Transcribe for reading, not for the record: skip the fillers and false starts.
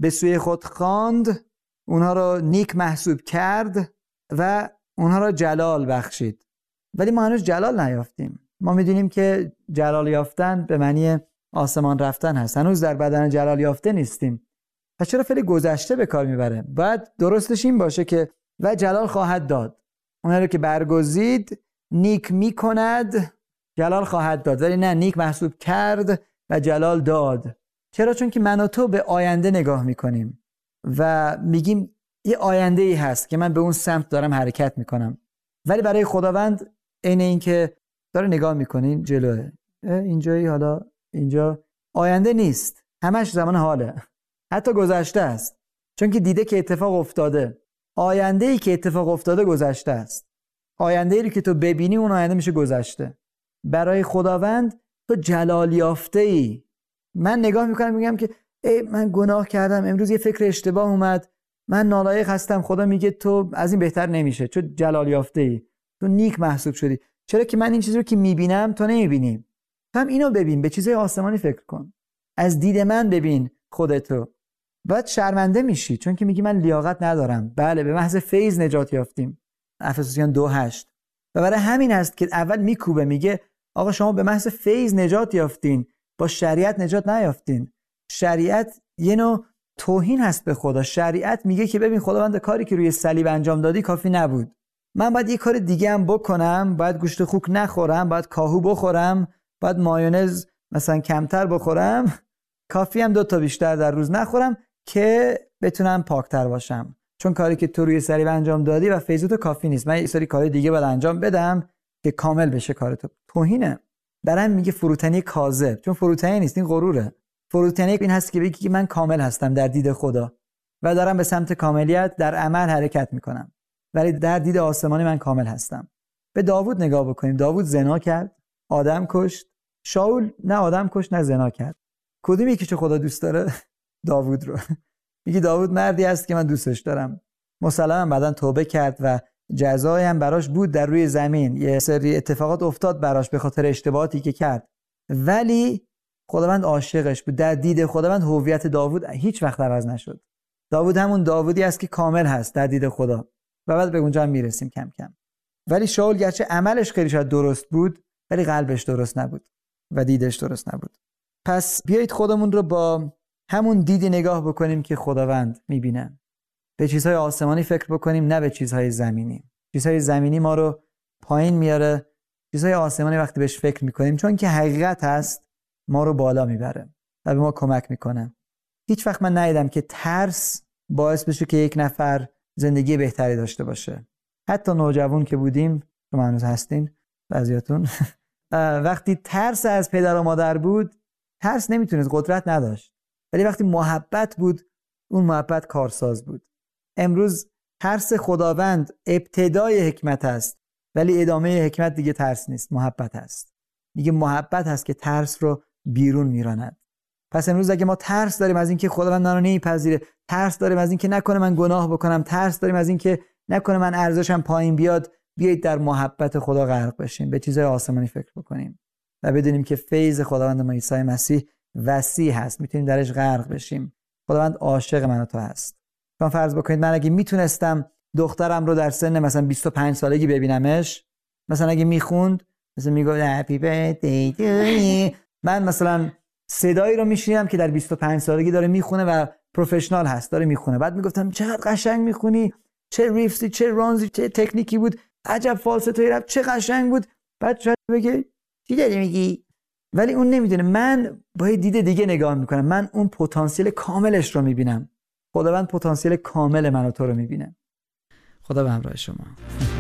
به سوی خود خواند، اونها رو نیک محسوب کرد و اونها رو جلال بخشید. ولی ما هنوز جلال نیافتیم. ما میدونیم که جلال یافتن به معنی آسمان رفتن هست. هنوز در بدن جلال یافته نیستیم. پس چرا فعل گذشته به کار میبره؟ باید درستش این باشه که و جلال خواهد داد. اونها رو که برگزید نیک میکند جلال خواهد داد، ولی نه، نیک محسوب کرد و جلال داد. چرا؟ چون که من و تو به آینده نگاه میکنیم و میگیم یه آینده ای هست که من به اون سمت دارم حرکت میکنم. ولی برای خداوند عین این که داره نگاه میکنین جلوه، اینجایی، حالا اینجا، آینده نیست، همش زمان حاله، حتی گذشته است، چون که دیده که اتفاق افتاده. آینده ای که اتفاق افتاده گذشته است. آینده ای که تو ببینی اون آینده میشه گذشته. برای خداوند تو جلال یافته ای. من نگاه میکنم میگم که من گناه کردم، امروز یه فکر اشتباه اومد، من نالایق هستم. خدا میگه تو از این بهتر نمیشه، چون جلال یافته ای، تو نیک محسوب شدی. چرا که من این چیزی رو که میبینم تو نمیبینی. تو هم اینو ببین، به چیزهای آسمانی فکر کن، از دید من ببین خودتو. بعد شرمنده میشی چون که میگی من لیاقت ندارم. بله، به محض فیض نجات یافتیم، افسوسیان 2:8. و برای همین هست که اول میکوبه، میگه آقا شما به محض فیض نجات یافتین، با شریعت نجات نیافتین. شریعت یه نوع توهین هست به خدا. شریعت میگه که ببین خداوند کاری که روی صلیب انجام دادی کافی نبود، من باید یه کار دیگه هم بکنم، باید گوشت خوک نخورم، باید کاهو بخورم، باید مایونز مثلا کمتر بخورم، کافی هم 2 تا بیشتر در روز نخورم که بتونم پاکتر باشم، چون کاری که تو روی صلیب انجام دادی و فیض تو کافی نیست، من یه سری کار دیگه باید انجام بدم که کامل بشه کار تو. توهینه. برام میگه فروتنی کاذب، چون فروتنی نیست، این غروره. فروتنی این هست که بگی که من کامل هستم در دید خدا و دارم به سمت کاملیت در عمل حرکت میکنم، ولی در دید آسمانی من کامل هستم. به داوود نگاه بکنیم. داوود زنا کرد، آدم کشت. شاول نه آدم کشت نه زنا کرد. کدومی که چه خدا دوست داره؟ داوود رو. میگه داوود مردی است که من دوستش دارم. مسلماً بعداً توبه کرد و جزایی هم براش بود در روی زمین. یه سری اتفاقات افتاد براش به خاطر اشتباهاتی که کرد، ولی خداوند عاشقش بود. در دید خداوند هویت داوود هیچ وقت عوض نشد. داوود همون داوودی است که کامل هست در دید خدا و بعد به اونجا هم میرسیم کم کم. ولی شاول گرچه عملش خیلی شاید درست بود، ولی قلبش درست نبود و دیدش درست نبود. پس بیایید خودمون رو با همون دیدی نگاه بکنیم که خداوند میبینه. به چیزهای آسمانی فکر بکنیم، نه به چیزهای زمینی. چیزهای زمینی ما رو پایین میاره، چیزهای آسمانی وقتی بهش فکر میکنیم، چون که حقیقت هست، ما رو بالا میبره و به ما کمک میکنه. هیچ وقت من ندیدم که ترس باعث بشه که یک نفر زندگی بهتری داشته باشه. حتی نوجوان که بودیم، شما هنوز هستین بعضیاتون، وقتی ترس از پدر و مادر بود، ترس نمیتونست، قدرت نداشت. ولی وقتی محبت بود، اون محبت کارساز بود. امروز ترس خداوند ابتدای حکمت است، ولی ادامه حکمت دیگه ترس نیست، محبت است. دیگه محبت هست که ترس رو بیرون میراند. پس امروز اگه ما ترس داریم از اینکه خداوند منو نمیپذیره، ترس داریم از اینکه نکنه من گناه بکنم، ترس داریم از اینکه نکنه من ارزشم پایین بیاد، بیایید در محبت خدا غرق بشیم، به چیزهای آسمانی فکر بکنیم و بدونیم که فیض خداوند ما عیسی مسیح وسیع هست، میتونیم درش غرق بشیم. خداوند عاشق من و تو هست. شما فرض بکنید من اگه میتونستم دخترم رو در سن مثلا 25 سالگی ببینمش، مثلا اگه میخوند مثلا میگفت هپی برثدی تو، من مثلا صدایی رو میشنیدم که در 25 سالگی داره میخونه و پروفشنال هست، داره میخونه، بعد میگفتم چقدر قشنگ میخونی، چه ریفسی، چه رانزی، چه تکنیکی بود، عجب فالستوی رفت، چه قشنگ بود. بعد شاید بگه چی داری میگی؟ ولی اون نمیدونه. من با یه دید دیگه نگاه میکنم، من اون پتانسیل کاملش رو میبینم. خداوند پتانسیل کامل من و تو رو میبینه. خدا به همراه شما.